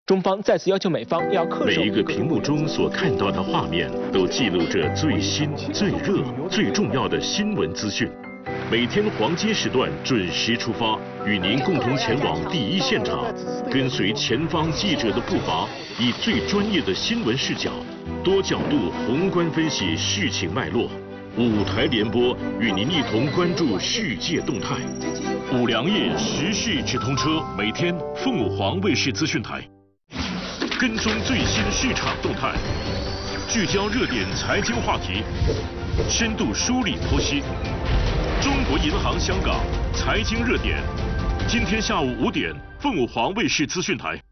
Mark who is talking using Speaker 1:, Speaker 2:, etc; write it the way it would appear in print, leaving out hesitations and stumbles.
Speaker 1: 中方再次要求美方要恪守
Speaker 2: 每一个屏幕中所看到的画面，都记录着最新、最热、最重要的新闻资讯。每天黄金时段准时出发，与您共同前往第一现场，跟随前方记者的步伐，以最专业的新闻视角，多角度宏观分析事情脉络。5台联播与您一同关注世界动态。5粮液时事直通车，每天凤凰卫视资讯台。跟踪最新市场动态，聚焦热点财经话题，深度梳理剖析。中国银行香港财经热点，今天下午5点，凤凰卫视资讯台。